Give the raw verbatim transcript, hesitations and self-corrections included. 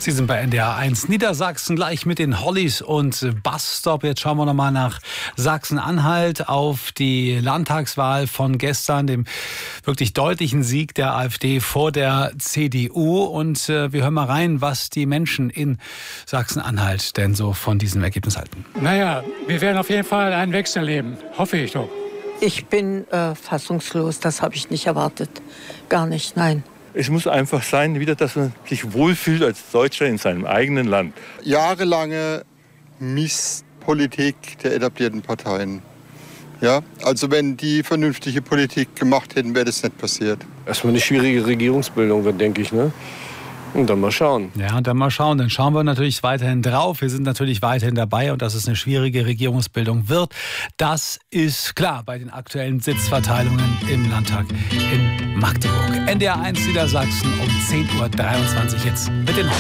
Sie sind bei N D R eins Niedersachsen gleich mit den Hollies und Busstop. Jetzt schauen wir nochmal nach Sachsen-Anhalt auf die Landtagswahl von gestern, dem wirklich deutlichen Sieg der AfD vor der C D U. Und äh, wir hören mal rein, was die Menschen in Sachsen-Anhalt denn so von diesem Ergebnis halten. Naja, wir werden auf jeden Fall einen Wechsel erleben, hoffe ich doch. Ich bin äh, fassungslos, das habe ich nicht erwartet. Gar nicht, nein. Es muss einfach sein, wieder, dass man sich wohlfühlt als Deutscher in seinem eigenen Land. Jahrelange Misspolitik der etablierten Parteien. Ja, also wenn die vernünftige Politik gemacht hätten, wäre das nicht passiert. Erstmal eine schwierige Regierungsbildung wird, denke ich, ne? Und dann mal schauen. Ja, und dann mal schauen. Dann schauen wir natürlich weiterhin drauf. Wir sind natürlich weiterhin dabei und dass es eine schwierige Regierungsbildung wird. Das ist klar bei den aktuellen Sitzverteilungen im Landtag in Magdeburg. N D R eins Niedersachsen um zehn Uhr dreiundzwanzig jetzt mit den Hollies.